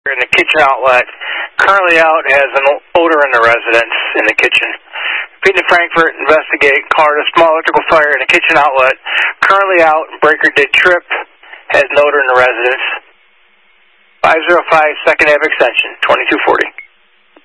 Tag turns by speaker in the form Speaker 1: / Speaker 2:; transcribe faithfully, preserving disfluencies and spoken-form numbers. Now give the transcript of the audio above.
Speaker 1: in the kitchen outlet. Currently out has an odor in the residence in the kitchen. Repeat to Frankfurt, investigate. Caller, a small electrical fire in the kitchen outlet. Currently out, breaker did trip, has an odor in the residence. five oh five, second Ave extension, twenty-two forty.